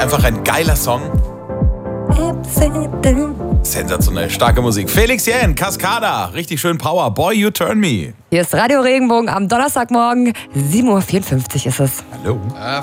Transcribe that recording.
einfach ein geiler Song. Sensationell, starke Musik. Felix Jähn, Cascada, richtig schön Power. Boy, you turn me. Hier ist Radio Regenbogen am Donnerstagmorgen. 7:54 Uhr ist es. Hallo.